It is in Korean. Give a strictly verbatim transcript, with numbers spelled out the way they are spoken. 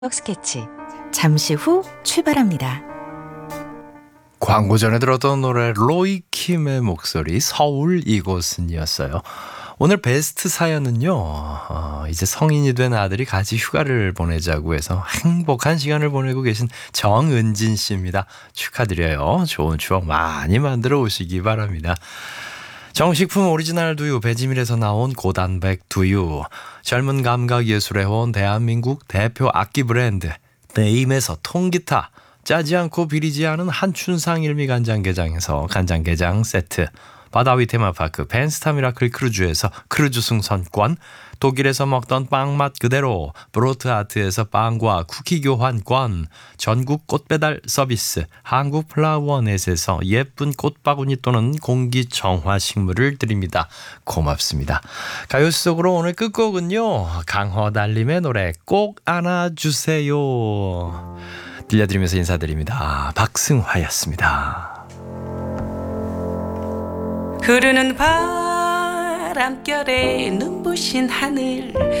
스케치 잠시 후 출발합니다. 광고 전에 들었던 노래 로이킴의 목소리 서울 이곳은이었어요. 오늘 베스트 사연은요. 어, 이제 성인이 된 아들이 같이 휴가를 보내자고 해서 행복한 시간을 보내고 계신 정은진 씨입니다. 축하드려요. 좋은 추억 많이 만들어 오시기 바랍니다. 정식품 오리지널 두유 배지밀에서 나온 고단백 두유, 젊은 감각 예술의 혼 대한민국 대표 악기 브랜드 네임에서 통기타, 짜지 않고 비리지 않은 한춘상 일미 간장게장에서 간장게장 세트, 바다위 테마파크 벤스타 미라클 크루즈에서 크루즈 승선권, 독일에서 먹던 빵맛 그대로 브로트 아트에서 빵과 쿠키 교환권, 전국 꽃배달 서비스 한국 플라워넷에서 예쁜 꽃바구니 또는 공기정화 식물을 드립니다. 고맙습니다. 가요 속으로 오늘 끝곡은요, 강허달림의 노래 꼭 안아주세요 들려드리면서 인사드립니다. 박승화였습니다. 흐르는 바람결에 눈부신 하늘